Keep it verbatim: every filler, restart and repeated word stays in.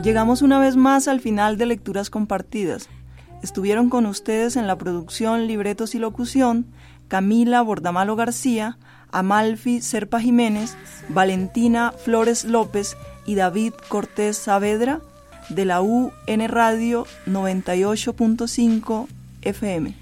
Llegamos una vez más al final de Lecturas Compartidas. Estuvieron con ustedes en la producción, libretos y locución Camila Bordamalo García, Amalfi Serpa Jiménez, Valentina Flores López y David Cortés Saavedra de la U N Radio noventa y ocho punto cinco F M.